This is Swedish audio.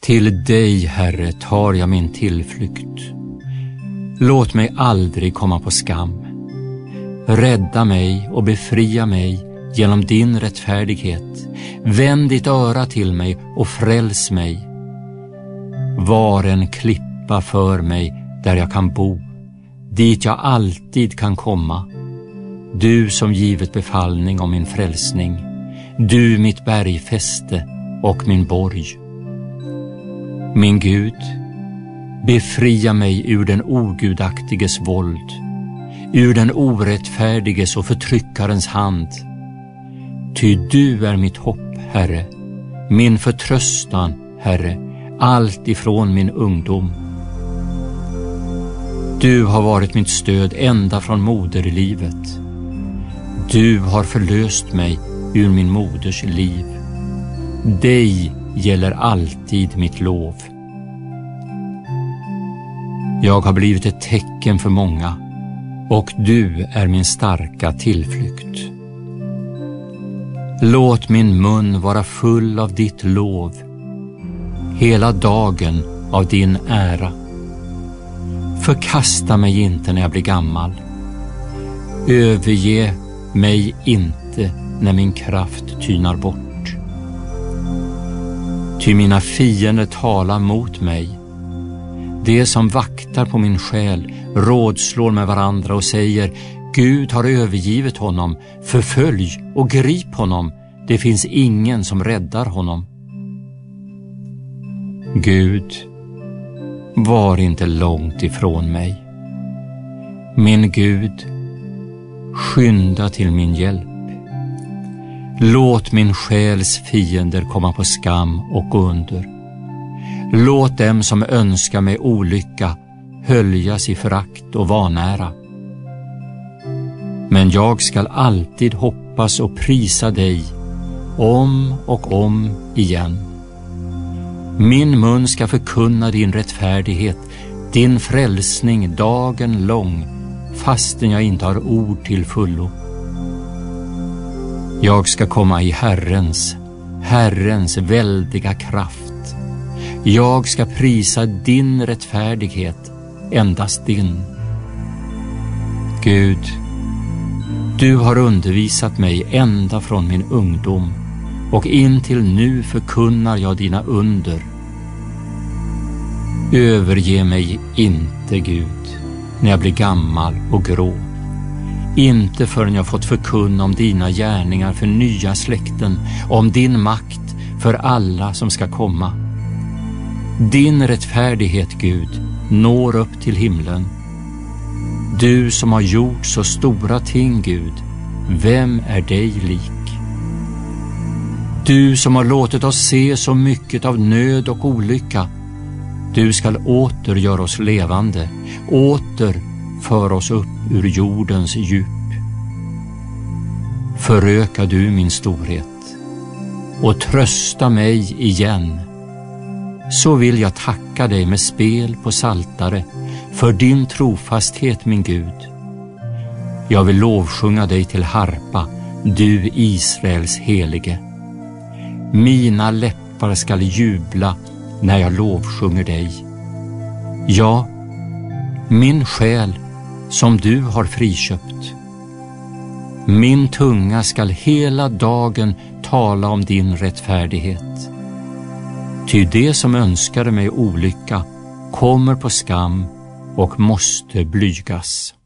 Till dig, Herre, tar jag min tillflykt. Låt mig aldrig komma på skam. Rädda mig och befria mig genom din rättfärdighet. Vänd ditt öra till mig och fräls mig. Var en klippa för mig där jag kan bo, dit jag alltid kan komma. Du som givit befallning om min frälsning, du mitt bergfäste och min borg. Min Gud, befria mig ur den ogudaktiges våld, ur den orättfärdiges och förtryckarens hand. Ty du är mitt hopp, Herre, min förtröstan, Herre, allt ifrån min ungdom. Du har varit mitt stöd ända från moderlivet. Du har förlöst mig ur min moders liv. Dig gäller alltid mitt lov. Jag har blivit ett tecken för många, och du är min starka tillflykt. Låt min mun vara full av ditt lov, hela dagen av din ära. Förkasta mig inte när jag blir gammal. Överge mig inte när min kraft tynar bort. Ty mina fiender talar mot mig. De som vaktar på min själ rådslår med varandra och säger: Gud har övergivit honom, förfölj och grip honom, det finns ingen som räddar honom. Gud, var inte långt ifrån mig. Min Gud, skynda till min hjälp. Låt min själs fiender komma på skam och under. Låt dem som önskar mig olycka höljas i förakt och vanära. Men jag skall alltid hoppas och prisa dig om och om igen. Min mun ska förkunna din rättfärdighet, din frälsning dagen lång, fastän jag inte har ord till fullo. Jag ska komma i Herrens väldiga kraft. Jag ska prisa din rättfärdighet, endast din. Gud, du har undervisat mig ända från min ungdom, och in till nu förkunnar jag dina under. Överge mig inte, Gud, när jag blir gammal och grå. Inte förrän jag fått förkunna om dina gärningar för nya släkten, om din makt för alla som ska komma. Din rättfärdighet, Gud, når upp till himlen. Du som har gjort så stora ting, Gud, vem är dig lik? Du som har låtit oss se så mycket av nöd och olycka, du skall åter göra oss levande, åter för oss upp ur jordens djup. Föröka du min storhet och trösta mig igen, så vill jag tacka dig med spel på saltare för din trofasthet, min Gud. Jag vill lovsjunga dig till harpa, du Israels helige. Mina läppar skall jubla när jag lovsjunger dig. Ja, min själ som du har friköpt. Min tunga skall hela dagen tala om din rättfärdighet. Ty det som önskade mig olycka kommer på skam och måste blygas.